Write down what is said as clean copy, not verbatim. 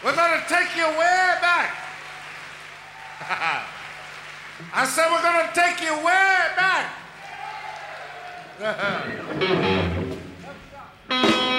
We're going to take you way back. I said we're going to take you way back.